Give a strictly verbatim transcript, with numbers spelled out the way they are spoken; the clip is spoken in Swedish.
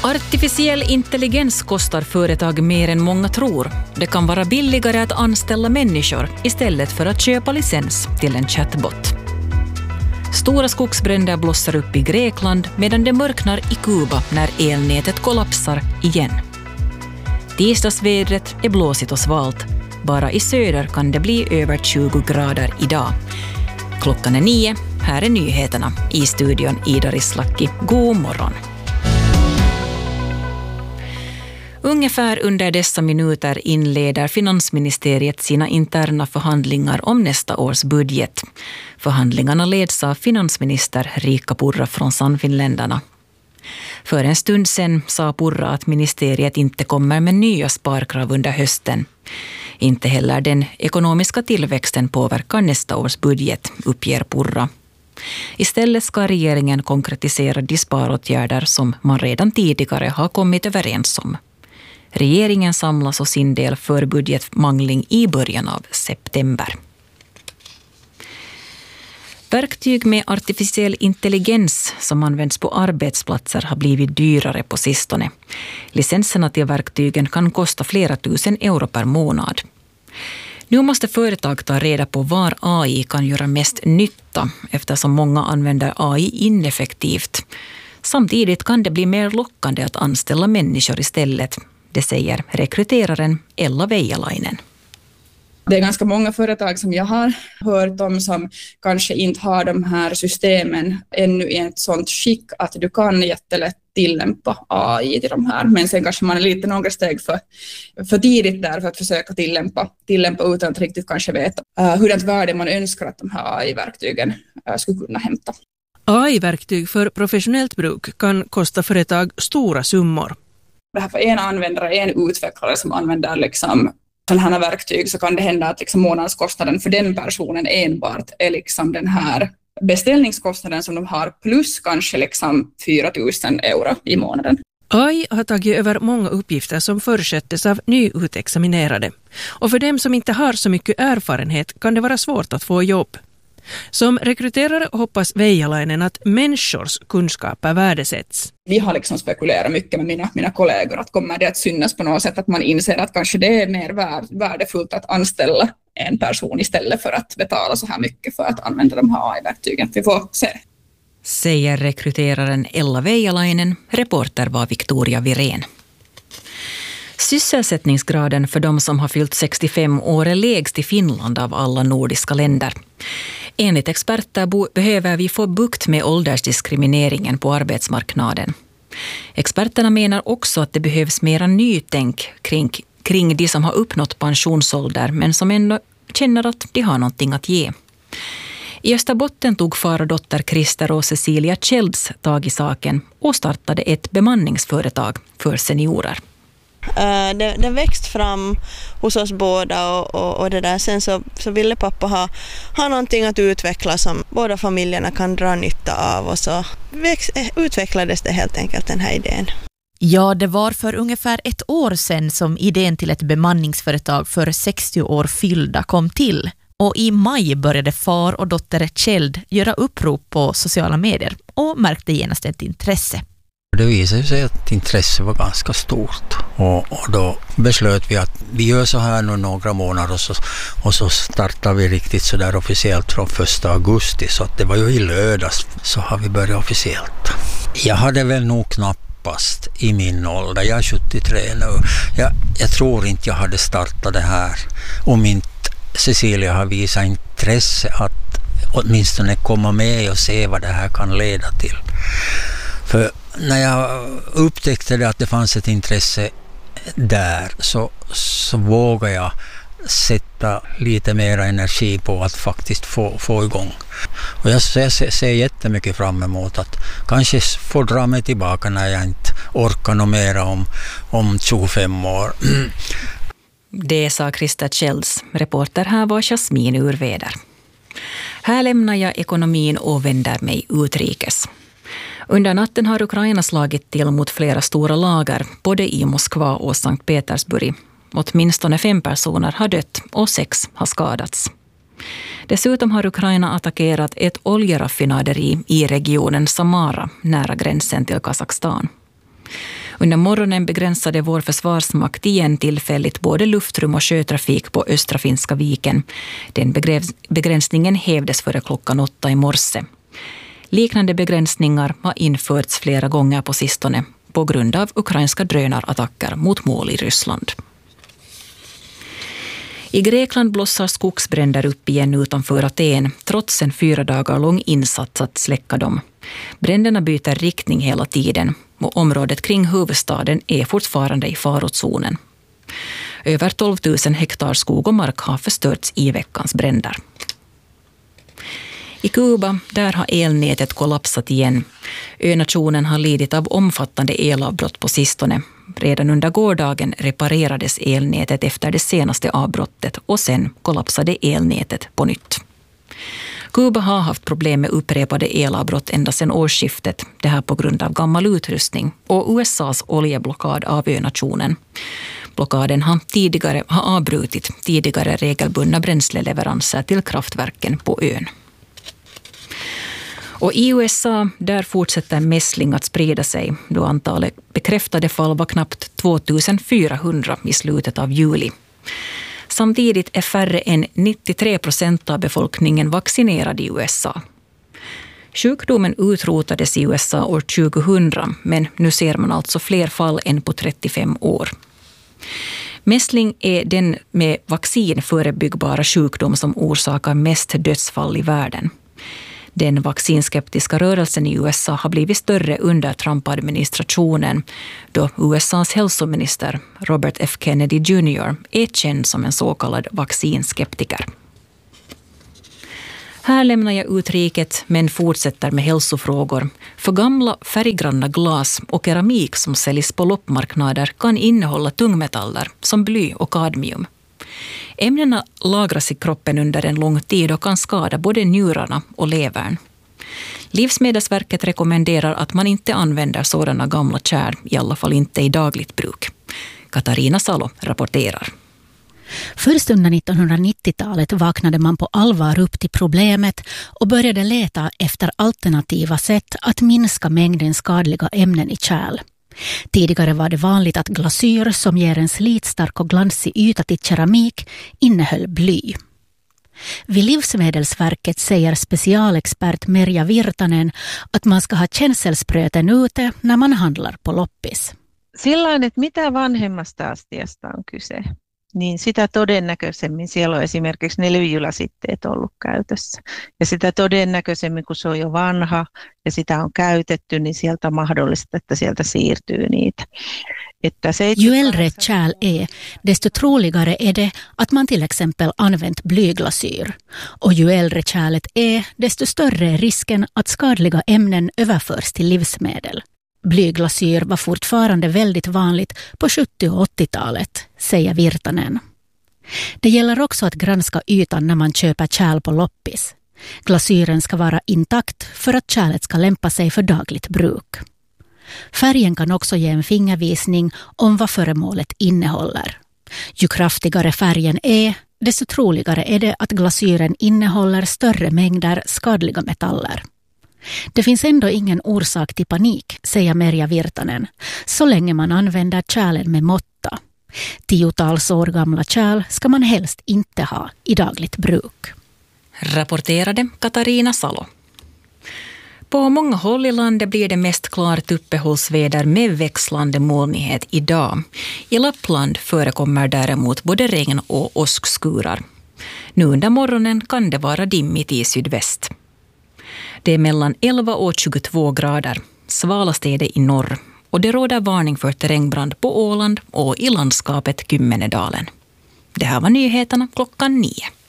Artificiell intelligens kostar företag mer än många tror. Det kan vara billigare att anställa människor istället för att köpa licens till en chatbot. Stora skogsbränder blossar upp i Grekland medan det mörknar i Kuba när elnätet kollapsar igen. Tisdagsvädret är blåsigt och svalt. Bara i söder kan det bli över tjugo grader idag. Klockan är nio. Här är nyheterna. I studion Ida Rislaki. God morgon. Ungefär under dessa minuter inleder finansministeriet sina interna förhandlingar om nästa års budget. Förhandlingarna leds av finansminister Riikka Purra från Sannfinländarna. För en stund sedan sa Purra att ministeriet inte kommer med nya sparkrav under hösten. Inte heller den ekonomiska tillväxten påverkar nästa års budget, uppger Purra. Istället ska regeringen konkretisera de sparåtgärder som man redan tidigare har kommit överens om. Regeringen samlas å sin del för budgetmangling i början av september. Verktyg med artificiell intelligens som används på arbetsplatser har blivit dyrare på sistone. Licenserna till verktygen kan kosta flera tusen euro per månad. Nu måste företag ta reda på var A I kan göra mest nytta eftersom många använder A I ineffektivt. Samtidigt kan det bli mer lockande att anställa människor istället. Det säger rekryteraren Ella Veijalainen. Det är ganska många företag som jag har hört om som kanske inte har de här systemen ännu i ett sånt skick att du kan jättelätt tillämpa A I till de här. Men sen kanske man är lite några steg för, för tidigt där för att försöka tillämpa, tillämpa utan att riktigt kanske veta uh, hurdant värde man önskar att de här A I-verktygen uh, skulle kunna hämta. A I-verktyg för professionellt bruk kan kosta företag stora summor. Det här för en användare, en utvecklare som använder liksom sådana här verktyg så kan det hända att liksom månadskostnaden för den personen enbart är liksom den här beställningskostnaden som de har plus kanske liksom fyra tusen euro i månaden. A I har tagit över många uppgifter som försköttes av nyutexaminerade. Och för dem som inte har så mycket erfarenhet kan det vara svårt att få jobb. Som rekryterare hoppas Veijalainen att människors kunskaper värdesätts. Vi har liksom spekulerat mycket med mina, mina kollegor att kommer det att synas på något sätt att man inser att kanske det är mer värdefullt att anställa en person istället för att betala så här mycket för att använda de här A I-verktygen. Vi får se. Säger rekryteraren Ella Veijalainen. Reporter var Victoria Virén. Sysselsättningsgraden för de som har fyllt sextiofem år är lägst i Finland av alla nordiska länder. Enligt experter bo- behöver vi få bukt med åldersdiskrimineringen på arbetsmarknaden. Experterna menar också att det behövs mera nytänk kring, kring de som har uppnått pensionsålder men som ändå känner att de har någonting att ge. I Österbotten tog far och dotter Christer och Cecilia Kjelds tag i saken och startade ett bemanningsföretag för seniorer. Uh, det, det växt fram hos oss båda och, och, och det där. Sen så, så ville pappa ha, ha någonting att utveckla som båda familjerna kan dra nytta av och så växt, utvecklades det helt enkelt den här idén. Ja, det var för ungefär ett år sedan som idén till ett bemanningsföretag för sextio år fyllda kom till. Och i maj började far och dotter Kjeld göra upprop på sociala medier och märkte genast ett intresse. Det visade sig att intresset var ganska stort och, och då beslöt vi att vi gör så här nu några månader och så, och så startar vi riktigt så där officiellt från första augusti, så att det var ju i lördags så har vi börjat officiellt. Jag hade väl nog knappast i min ålder, jag är sjuttiotre nu, jag, jag tror inte jag hade startat det här om inte Cecilia har visat intresse att åtminstone komma med och se vad det här kan leda till. För när jag upptäckte det att det fanns ett intresse där så, så vågade jag sätta lite mer energi på att faktiskt få, få igång. Och jag ser, ser jättemycket fram emot att kanske få dra mig tillbaka när jag inte orkar något mer om, om tjugofem år. Det sa Christer Kjelds. Reporter här var Jasmin Urväder. Här lämnar jag ekonomin och vänder mig utrikes. Under natten har Ukraina slagit till mot flera stora lager, både i Moskva och Sankt Petersburg. Åtminstone fem personer har dött och sex har skadats. Dessutom har Ukraina attackerat ett oljeraffinaderi i regionen Samara, nära gränsen till Kazakstan. Under morgonen begränsade vår försvarsmakt igen tillfälligt både luftrum och sjötrafik på östra Finska viken. Den begränsningen hävdes före klockan åtta i morse. Liknande begränsningar har införts flera gånger på sistone på grund av ukrainska drönarattacker mot mål i Ryssland. I Grekland blossar skogsbränder upp igen utanför Aten trots en fyra dagar lång insats att släcka dem. Bränderna byter riktning hela tiden och området kring huvudstaden är fortfarande i farozonen. Över tolv tusen hektar skog och mark har förstörts i veckans bränder. I Kuba, där har elnätet kollapsat igen. Önationen har lidit av omfattande elavbrott på sistone. Redan under gårdagen reparerades elnätet efter det senaste avbrottet och sen kollapsade elnätet på nytt. Kuba har haft problem med upprepade elavbrott ända sedan årsskiftet, det här på grund av gammal utrustning och U S A:s oljeblockad av önationen. Blockaden har tidigare har avbrutit tidigare regelbundna bränsleleveranser till kraftverken på ön. Och i U S A där fortsätter mässling att sprida sig då antalet bekräftade fall var knappt två tusen fyrahundra i slutet av juli. Samtidigt är färre än nittiotre procent av befolkningen vaccinerad i U S A. Sjukdomen utrotades i U S A år tjugohundra, men nu ser man alltså fler fall än på trettiofem år. Mässling är den med vaccin förebyggbara sjukdom som orsakar mest dödsfall i världen. Den vaccinskeptiska rörelsen i U S A har blivit större under Trump-administrationen då U S A:s hälsominister Robert F. Kennedy junior är känd som en så kallad vaccinskeptiker. Här lämnar jag utriket men fortsätter med hälsofrågor. För gamla färggranna glas och keramik som säljs på loppmarknader kan innehålla tungmetaller som bly och kadmium. Ämnena lagras i kroppen under en lång tid och kan skada både njurarna och levern. Livsmedelsverket rekommenderar att man inte använder sådana gamla kärl, i alla fall inte i dagligt bruk. Katarina Salo rapporterar. Först under nittonhundranittiotalet vaknade man på allvar upp till problemet och började leta efter alternativa sätt att minska mängden skadliga ämnen i kärl. Tidigare var det vanligt att glasyr som ger en slitstark och glansig yta till keramik innehöll bly. Vid Livsmedelsverket säger specialexpert Merja Virtanen att man ska ha känselspröten ute när man handlar på loppis. Sillain, että mitä vanhemmasta astiasta on kyse, niin sitä todennäköisemmin siellä on esimerkiksi ne lyijylasitteet ollut käytössä. Ja sitä todennäköisemmin, kun se on jo vanha ja sitä on käytetty, niin sieltä on mahdollista, että sieltä siirtyy niitä. Ju äldre ett kärl är, desto troligare är det att man till exempel använt blyglasyr. Och ju äldre kärlet är, desto större är risken att skadliga ämnen överförs till livsmedel. Blyglasyr var fortfarande väldigt vanligt på sjuttio- och åttiotalet, säger Virtanen. Det gäller också att granska ytan när man köper kärl på loppis. Glasyren ska vara intakt för att kärlet ska lämpa sig för dagligt bruk. Färgen kan också ge en fingervisning om vad föremålet innehåller. Ju kraftigare färgen är, desto troligare är det att glasyren innehåller större mängder skadliga metaller. Det finns ändå ingen orsak till panik, säger Merja Virtanen, så länge man använder kärlen med måtta. Tiotals år gamla kärl ska man helst inte ha i dagligt bruk. Rapporterade Katarina Salo. På många håll i landet blir det mest klart uppehållsväder med växlande molnighet idag. I Lappland förekommer däremot både regn och åskskurar. Nu under morgonen kan det vara dimmigt i sydväst. Det är mellan elva och tjugotvå grader. Svalast är det i norr och det råder varning för terrängbrand på Åland och i landskapet Kymmenedalen. Det här var nyheterna klockan nio.